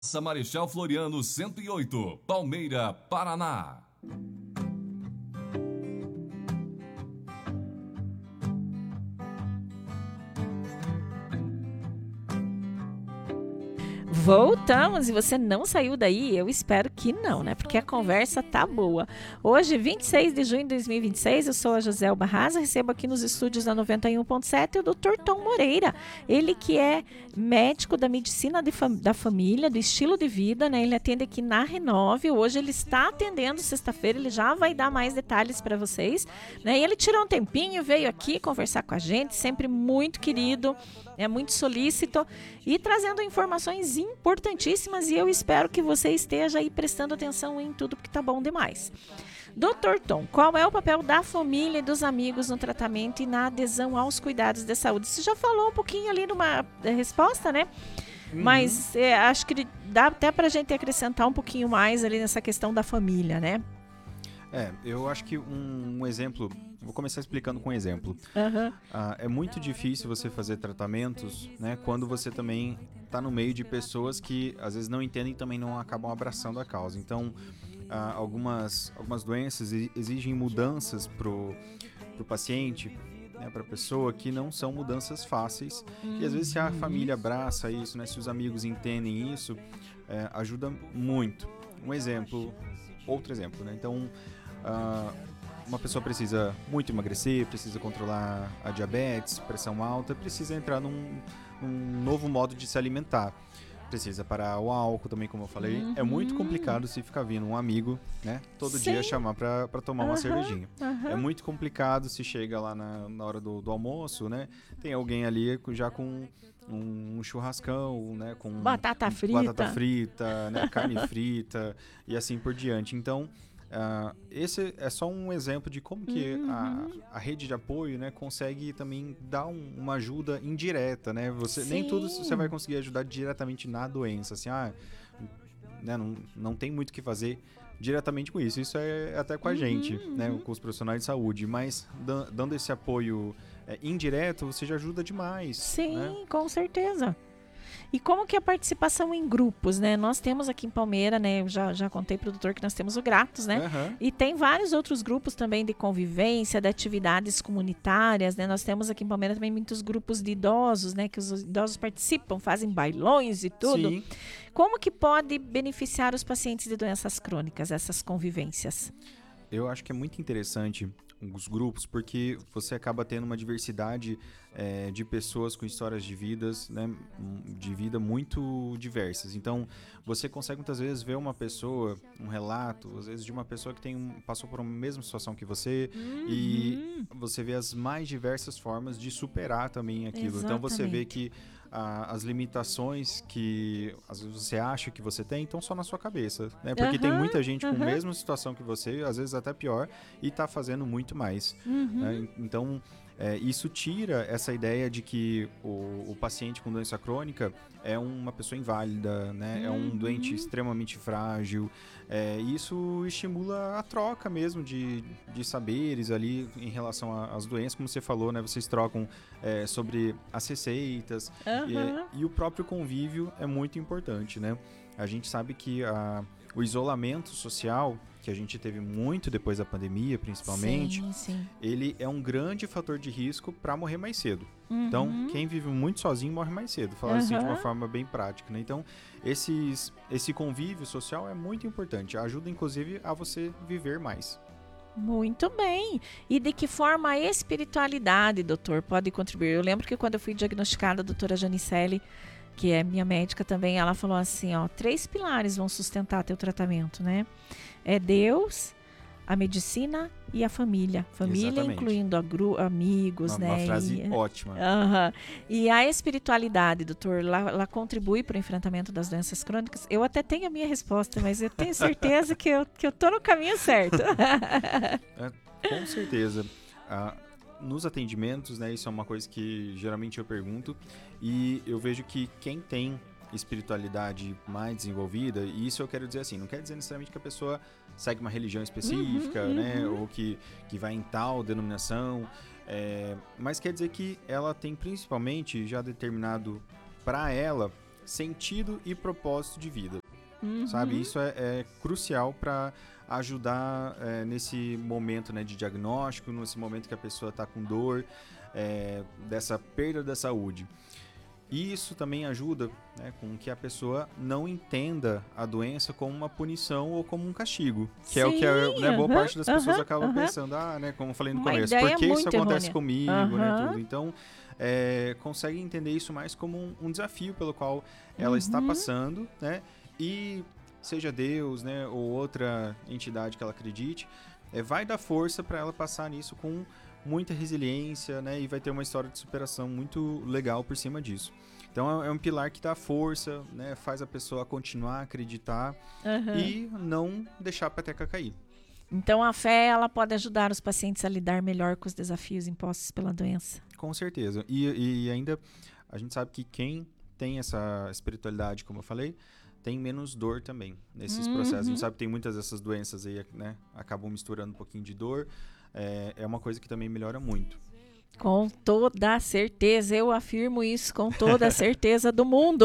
Marechal Floriano 108, Palmeira, Paraná. Voltamos, e você não saiu daí? Eu espero que não, né? Porque a conversa tá boa. Hoje, 26 de junho de 2026, eu sou a Joselba Barraza, recebo aqui nos estúdios da 91.7 o Dr. Tom Moreira. Ele que é médico da medicina da família, do estilo de vida, né? Ele atende aqui na Renove. Hoje ele está atendendo sexta-feira, ele já vai dar mais detalhes para vocês, né? E ele tirou um tempinho, veio aqui conversar com a gente, sempre muito querido, é muito solícito e trazendo informações importantíssimas, e eu espero que você esteja aí prestando atenção em tudo, porque tá bom demais. Dr. Tom, qual é o papel da família e dos amigos no tratamento e na adesão aos cuidados de saúde? Você já falou um pouquinho ali numa resposta, né? Mas acho que dá até pra gente acrescentar um pouquinho mais ali nessa questão da família, né? Eu acho que um exemplo, vou começar explicando com um exemplo. É muito difícil você fazer tratamentos, né, quando você também está no meio de pessoas que às vezes não entendem e também não acabam abraçando a causa. Então, algumas doenças exigem mudanças pro paciente, né, para a pessoa, que não são mudanças fáceis. E às vezes se a família abraça isso, né, se os amigos entendem isso, ajuda muito. Outro exemplo, né? Então, uma pessoa precisa muito emagrecer, precisa controlar a diabetes, pressão alta, precisa entrar num novo modo de se alimentar. Precisa parar o álcool também, como eu falei. É muito complicado se ficar vindo um amigo, né, todo dia chamar pra tomar uma cervejinha. É muito complicado se chega lá na hora do almoço, né, tem alguém ali já com um churrascão, né, com batata frita, né, carne frita e assim por diante. Então, esse é só um exemplo de como que a rede de apoio, né, consegue também dar uma ajuda indireta, né? Nem tudo você vai conseguir ajudar diretamente na doença, assim, né, não tem muito o que fazer diretamente com isso. Isso é até com a gente, né, com os profissionais de saúde, mas dando esse apoio indireto, você já ajuda demais. Sim, né? Com certeza. E como que é a participação em grupos, né? Nós temos aqui em Palmeira, né? Eu já contei para o doutor que nós temos o Gratos, né? E tem vários outros grupos também de convivência, de atividades comunitárias, né? Nós temos aqui em Palmeira também muitos grupos de idosos, né? Que os idosos participam, fazem bailões e tudo. Sim. Como que pode beneficiar os pacientes de doenças crônicas, essas convivências? Eu acho que é muito interessante os grupos, porque você acaba tendo uma diversidade de pessoas com histórias de vidas, né, de vida muito diversas. Então, você consegue muitas vezes ver uma pessoa, um relato, às vezes de uma pessoa que passou por uma mesma situação que você, e você vê as mais diversas formas de superar também aquilo. Exatamente. Então, você vê que as limitações que às vezes você acha que você tem estão só na sua cabeça, né? Porque tem muita gente com a mesma situação que você, às vezes até pior, e está fazendo muito mais. Né? Então, isso tira essa ideia de que o paciente com doença crônica é uma pessoa inválida, né? É um doente extremamente frágil. Isso estimula a troca mesmo de saberes ali em relação às doenças, como você falou, né? Vocês trocam sobre as receitas, e o próprio convívio é muito importante, né? A gente sabe que o isolamento social, que a gente teve muito depois da pandemia, principalmente, Sim. ele é um grande fator de risco para morrer mais cedo. Então, quem vive muito sozinho morre mais cedo, falando assim de uma forma bem prática, né? Então, esse convívio social é muito importante, ajuda inclusive a você viver mais. Muito bem. E de que forma a espiritualidade, doutor, pode contribuir? Eu lembro que quando eu fui diagnosticada, a doutora Janicelli, que é minha médica também, ela falou assim, 3 pilares vão sustentar teu tratamento, né? É Deus, a medicina e a família. Família, Exatamente. Incluindo amigos, né? Uma frase ótima. E a espiritualidade, doutor, ela contribui para o enfrentamento das doenças crônicas? Eu até tenho a minha resposta, mas eu tenho certeza que eu tô no caminho certo. Com certeza. Nos atendimentos, né, isso é uma coisa que geralmente eu pergunto, e eu vejo que quem tem espiritualidade mais desenvolvida, e isso eu quero dizer assim, não quer dizer necessariamente que a pessoa segue uma religião específica, né, ou que vai em tal denominação, mas quer dizer que ela tem principalmente já determinado para ela sentido e propósito de vida, sabe? Isso é crucial para ajudar nesse momento, né, de diagnóstico, nesse momento que a pessoa está com dor, dessa perda da saúde. E isso também ajuda, né, com que a pessoa não entenda a doença como uma punição ou como um castigo, que é o que boa parte das pessoas acabam pensando, né, como eu falei no começo, por que isso acontece comigo, né, tudo. Então, consegue entender isso mais como um desafio pelo qual ela está passando, né, e seja Deus, né, ou outra entidade que ela acredite, vai dar força para ela passar nisso com muita resiliência, né, e vai ter uma história de superação muito legal por cima disso. Então é um pilar que dá força, né, faz a pessoa continuar a acreditar e não deixar a peteca cair. Então a fé, ela pode ajudar os pacientes a lidar melhor com os desafios impostos pela doença. Com certeza. E ainda a gente sabe que quem tem essa espiritualidade, como eu falei, tem menos dor também nesses processos. A gente sabe que tem muitas dessas doenças aí, né, acabam misturando um pouquinho de dor. É uma coisa que também melhora muito. Com toda a certeza, eu afirmo isso com toda a certeza do mundo.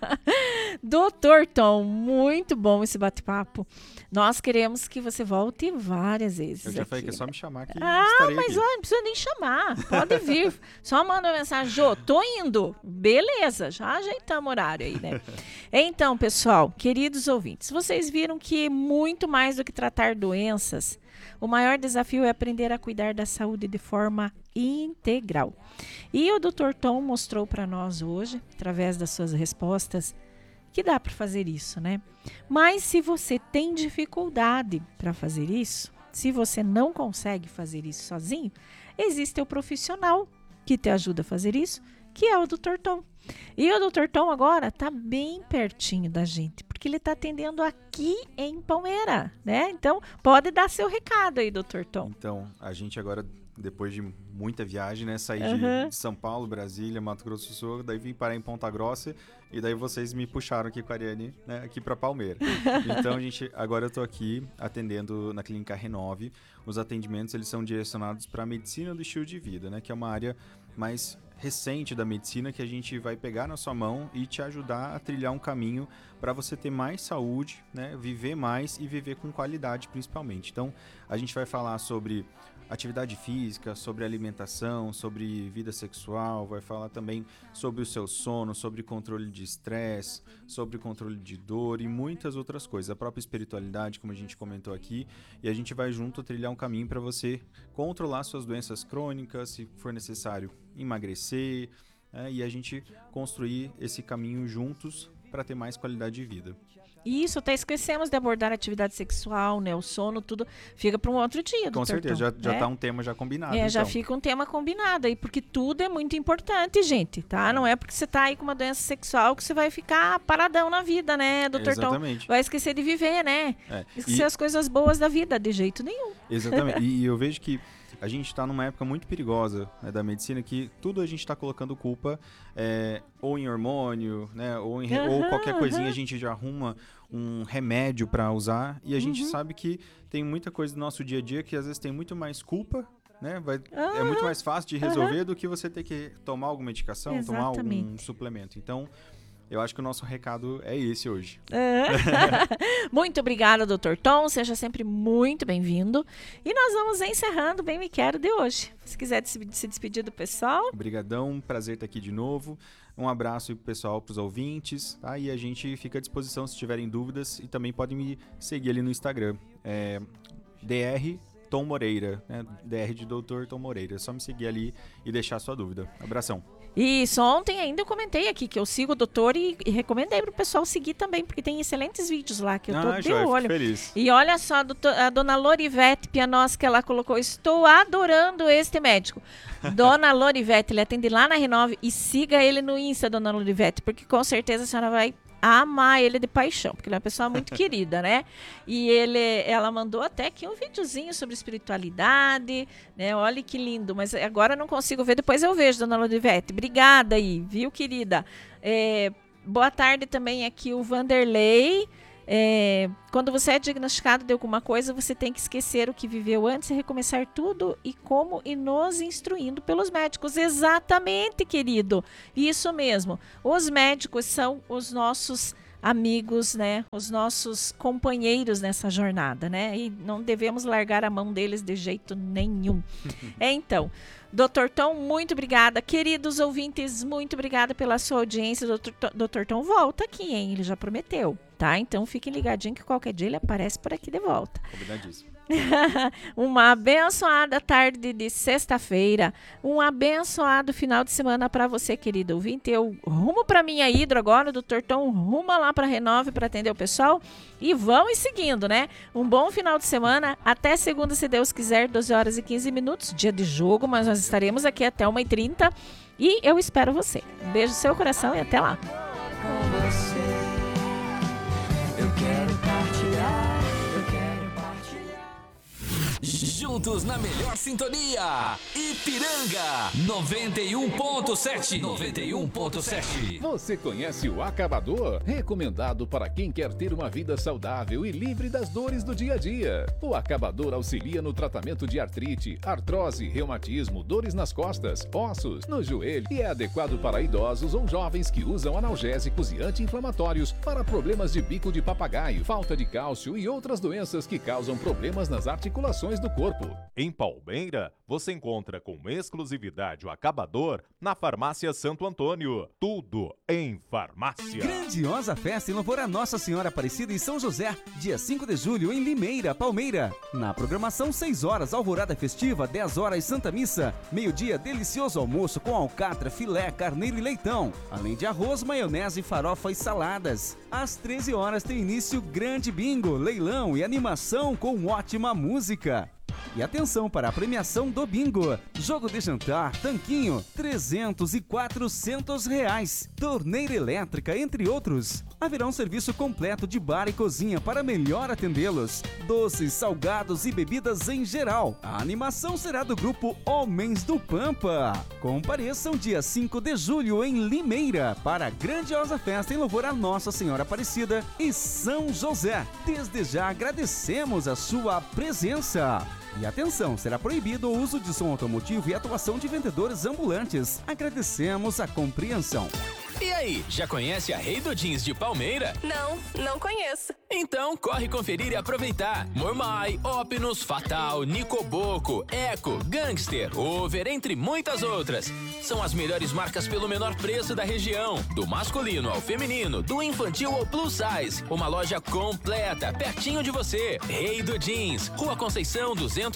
Doutor Tom, muito bom esse bate-papo. Nós queremos que você volte várias vezes. Eu já aqui. falei que é só me chamar que mas olha, não precisa nem chamar. Pode vir. Só manda uma mensagem, Jô, tô indo. Beleza, já ajeitamos o horário aí, né? Então, pessoal, queridos ouvintes, vocês viram que muito mais do que tratar doenças, o maior desafio é aprender a cuidar da saúde de forma integral. E o Dr. Tom mostrou para nós hoje, através das suas respostas, que dá para fazer isso, né? Mas se você tem dificuldade para fazer isso, se você não consegue fazer isso sozinho, existe o profissional que te ajuda a fazer isso, que é o Dr. Tom. E o Dr. Tom agora está bem pertinho da gente, porque ele está atendendo aqui em Palmeira, né? Então, pode dar seu recado aí, Dr. Tom. Então, a gente agora, depois de muita viagem, né? Saí de São Paulo, Brasília, Mato Grosso do Sul, daí vim parar em Ponta Grossa e daí vocês me puxaram aqui com a Ariane, né? Aqui para Palmeira. Então, agora eu tô aqui atendendo na Clínica Renove. Os atendimentos, eles são direcionados para a medicina do estilo de vida, né? Que é uma área mais recente da medicina que a gente vai pegar na sua mão e te ajudar a trilhar um caminho para você ter mais saúde, né? Viver mais e viver com qualidade principalmente. Então, a gente vai falar sobre atividade física, sobre alimentação, sobre vida sexual, vai falar também sobre o seu sono, sobre controle de estresse, sobre controle de dor e muitas outras coisas. A própria espiritualidade, como a gente comentou aqui, e a gente vai junto trilhar um caminho para você controlar suas doenças crônicas, se for necessário emagrecer, e a gente construir esse caminho juntos para ter mais qualidade de vida. Isso, até esquecemos de abordar a atividade sexual, né? O sono, tudo fica para um outro dia. Com certeza, já tá um tema já combinado. Então. Já fica um tema combinado aí, porque tudo é muito importante, gente, tá? Não é porque você tá aí com uma doença sexual que você vai ficar paradão na vida, né, doutor Tom? Exatamente. Vai esquecer de viver, né? Esquecer as coisas boas da vida, de jeito nenhum. Exatamente. E eu vejo que a gente está numa época muito perigosa, né, da medicina, que tudo a gente está colocando culpa ou em hormônio, né, ou qualquer coisinha a gente já arruma um remédio para usar e a gente sabe que tem muita coisa do nosso dia a dia que às vezes tem muito mais culpa, né, é muito mais fácil de resolver do que você ter que tomar alguma medicação, Exatamente. tomar algum suplemento. Então, eu acho que o nosso recado é esse hoje. Muito obrigada, Dr. Tom. Seja sempre muito bem-vindo. E nós vamos encerrando o Bem Me Quero de hoje. Se quiser se despedir do pessoal. Obrigadão, prazer estar aqui de novo. Um abraço pro pessoal, pros ouvintes. Tá? E a gente fica à disposição se tiverem dúvidas. E também podem me seguir ali no Instagram. Dr. Tom Moreira, né? Dr. de Dr. Tom Moreira. É só me seguir ali e deixar a sua dúvida. Abração. Isso, ontem ainda eu comentei aqui que eu sigo o doutor e recomendei pro pessoal seguir também, porque tem excelentes vídeos lá que eu tô de olho. Feliz. E olha só, a dona Lorivete Pianoschi, ela colocou, estou adorando este médico. Dona Lorivete, ele atende lá na Renove e siga ele no Insta, dona Lorivete, porque com certeza a senhora vai amar ele de paixão, porque ele é uma pessoa muito querida, né? E ela mandou até aqui um videozinho sobre espiritualidade, né? Olha que lindo, mas agora eu não consigo ver, depois eu vejo, dona Lodivete. Obrigada aí, viu, querida? Boa tarde também aqui o Vanderlei. Quando você é diagnosticado de alguma coisa, você tem que esquecer o que viveu antes e recomeçar tudo e como e nos instruindo pelos médicos. Exatamente, querido. Isso mesmo. Os médicos são os nossos amigos, né? Os nossos companheiros nessa jornada, né? E não devemos largar a mão deles de jeito nenhum. Então, Dr. Tom, muito obrigada. Queridos ouvintes, muito obrigada pela sua audiência. Dr. Tom volta aqui, hein? Ele já prometeu, tá? Então fiquem ligadinhos que qualquer dia ele aparece por aqui de volta. Combinadíssimo. Uma abençoada tarde de sexta-feira, um abençoado final de semana para você, querido ouvinte. Eu rumo para minha hidro agora, o Dr. Tom ruma lá para Renove para atender o pessoal e vão seguindo, né? Um bom final de semana, até segunda, se Deus quiser, 12 horas e 15 minutos, dia de jogo, mas nós estaremos aqui até 1h30 e eu espero você. Um beijo no seu coração e até lá. Com você, eu quero partilhar. Juntos na melhor sintonia, Ipiranga 91.7. 91.7. Você conhece o Acabador? Recomendado para quem quer ter uma vida saudável e livre das dores do dia a dia. O Acabador auxilia no tratamento de artrite, artrose, reumatismo, dores nas costas, ossos, no joelho e é adequado para idosos ou jovens que usam analgésicos e anti-inflamatórios para problemas de bico de papagaio, falta de cálcio e outras doenças que causam problemas nas articulações do corpo. Em Palmeira, você encontra com exclusividade o Acabador na Farmácia Santo Antônio. Tudo em farmácia. Grandiosa festa em louvor a Nossa Senhora Aparecida em São José, dia 5 de julho em Limeira, Palmeira. Na programação, 6 horas, alvorada festiva, 10 horas, Santa Missa. Meio-dia, delicioso almoço com alcatra, filé, carneiro e leitão. Além de arroz, maionese, farofa e saladas. Às 13 horas tem início grande bingo, leilão e animação com ótima música. E atenção para a premiação do bingo. Jogo de jantar, tanquinho, 300 e 400 reais. Torneira elétrica, entre outros. Haverá um serviço completo de bar e cozinha para melhor atendê-los. Doces, salgados e bebidas em geral. A animação será do grupo Homens do Pampa. Compareçam dia 5 de julho em Limeira para a grandiosa festa em louvor a Nossa Senhora Aparecida e São José. Desde já agradecemos a sua presença. E atenção, será proibido o uso de som automotivo e atuação de vendedores ambulantes. Agradecemos a compreensão. E aí, já conhece a Rei do Jeans de Palmeira? Não conheço. Então corre conferir e aproveitar. Mormai, Opinus, Fatal, Nicoboco, Eco, Gangster, Over, entre muitas outras. São as melhores marcas pelo menor preço da região. Do masculino ao feminino, do infantil ao plus size. Uma loja completa, pertinho de você. Rei do Jeans, Rua Conceição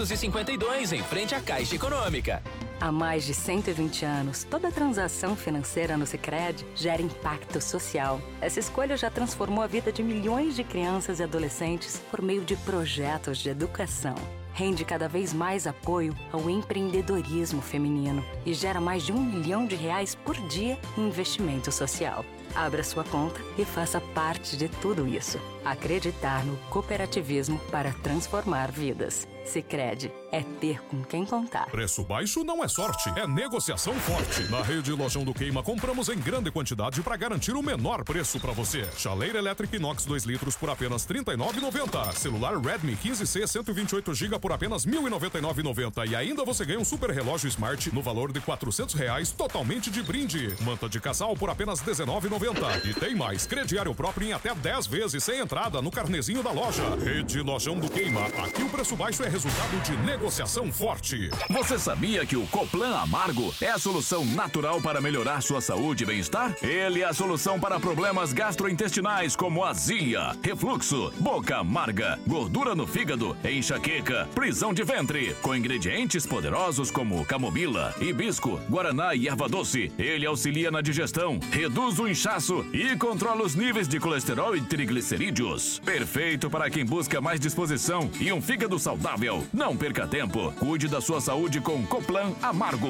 252, em frente à Caixa Econômica. Há mais de 120 anos, toda transação financeira no Sicredi gera impacto social. Essa escolha já transformou a vida de milhões de crianças e adolescentes por meio de projetos de educação. Rende cada vez mais apoio ao empreendedorismo feminino e gera mais de R$1 milhão por dia em investimento social. Abra sua conta e faça parte de tudo isso. Acreditar no cooperativismo para transformar vidas. Sicredi é ter com quem contar. Preço baixo não é sorte, é negociação forte. Na Rede Lojão do Queima, compramos em grande quantidade para garantir o menor preço para você. Chaleira elétrica inox 2 litros por apenas R$ 39,90. Celular Redmi 15C 128GB por apenas R$ 1.099,90. E ainda você ganha um super relógio Smart no valor de R$ 400 totalmente de brinde. Manta de casal por apenas R$ 19,90. E tem mais, crediário próprio em até 10 vezes sem entrada no carnezinho da loja. Rede Lojão do Queima. Aqui o preço baixo é resultado de negociação forte. Você sabia que o Coplan Amargo é a solução natural para melhorar sua saúde e bem-estar? Ele é a solução para problemas gastrointestinais como azia, refluxo, boca amarga, gordura no fígado, enxaqueca, prisão de ventre. Com ingredientes poderosos como camomila, hibisco, guaraná e erva doce, ele auxilia na digestão, reduz o inchaço e controla os níveis de colesterol e triglicerídeos. Perfeito para quem busca mais disposição e um fígado saudável. Não perca tempo. Cuide da sua saúde com Coplan Amargo.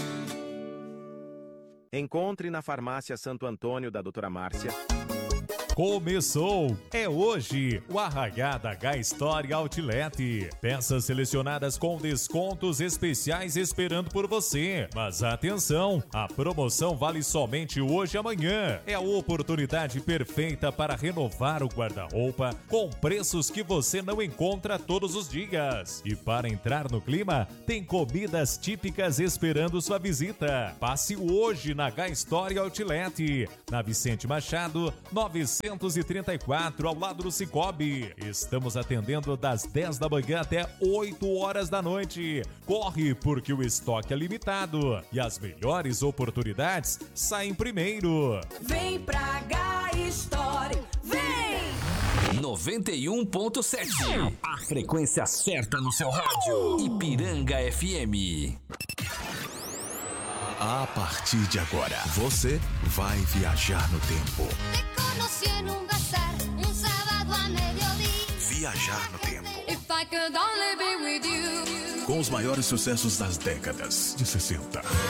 Encontre na Farmácia Santo Antônio da Doutora Márcia Começou! É hoje o Arraiá da H-Store Outlet. Peças selecionadas com descontos especiais esperando por você. Mas atenção, a promoção vale somente hoje e amanhã. É a oportunidade perfeita para renovar o guarda-roupa com preços que você não encontra todos os dias. E para entrar no clima, tem comidas típicas esperando sua visita. Passe hoje na H-Store Outlet, na Vicente Machado, 934, ao lado do Cicobi. Estamos atendendo das 10 da manhã até 8 horas da noite. Corre, porque o estoque é limitado e as melhores oportunidades saem primeiro. Vem pra H-Store, vem! 91.7. A frequência certa no seu rádio. Ipiranga FM. A partir de agora, você vai viajar no tempo. Te conocí en un bazar, un sábado a mediodía. Viajar no tempo. If I could only be with you. Com os maiores sucessos das décadas de 60.